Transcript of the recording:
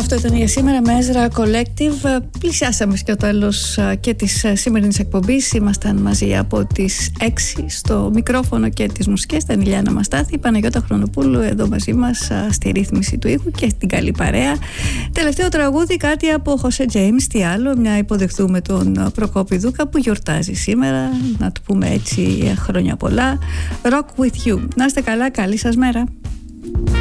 Αυτό ήταν για σήμερα με Ezra Collective. Πλησιάσαμε στο τέλος και της σημερινής εκπομπής. Ήμασταν μαζί από τις 6 στο μικρόφωνο και τις μουσικές. Ήταν η Λιάννα Μαστάθη, η Παναγιώτα Χρονοπούλου εδώ μαζί μας στη ρύθμιση του ήχου και στην καλή παρέα. Τελευταίο τραγούδι, κάτι από Jose James, τι άλλο, μια υποδεχτούμε τον Προκόπη Δούκα που γιορτάζει σήμερα. Να του πούμε έτσι χρόνια πολλά. Rock with you. Να είστε καλά, καλή σας μέρα.